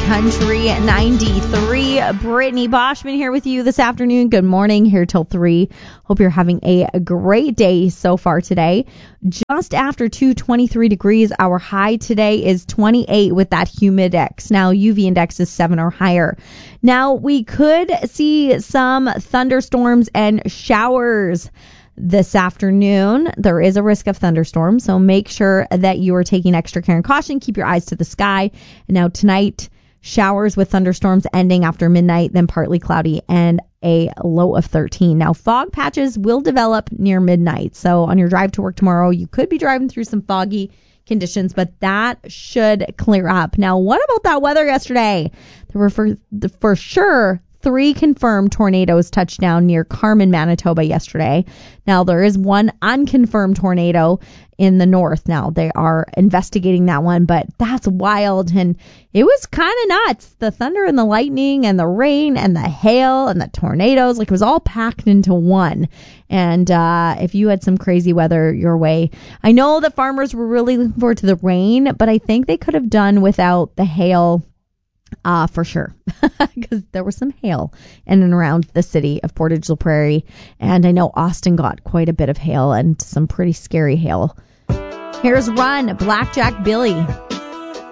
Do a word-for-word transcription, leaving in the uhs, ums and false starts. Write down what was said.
Country ninety-three. Brittany Boschman here with you this afternoon. Good morning, here till three. Hope you're having a great day so far today. Just after two, twenty-three degrees. Our high today is twenty-eight with that humidex. Now, U V index is seven or higher. Now, we could see some thunderstorms and showers this afternoon. There is a risk of thunderstorms, so make sure that you are taking extra care and caution. Keep your eyes to the sky. And now tonight, showers with thunderstorms ending after midnight, then partly cloudy and a low of thirteen. Now, fog patches will develop near midnight. So on your drive to work tomorrow, you could be driving through some foggy conditions, but that should clear up. Now, what about that weather yesterday? There were for, for sure three confirmed tornadoes touched down near Carmen, Manitoba yesterday. Now, there is one unconfirmed tornado in the north. Now, they are investigating that one, but that's wild. And it was kind of nuts. The thunder and the lightning and the rain and the hail and the tornadoes, like it was all packed into one. And uh, if you had some crazy weather your way, I know the farmers were really looking forward to the rain, but I think they could have done without the hail. Uh, for sure, because there was some hail in and around the city of Portage la Prairie. And I know Austin got quite a bit of hail and some pretty scary hail. Here's Run, Blackjack Billy.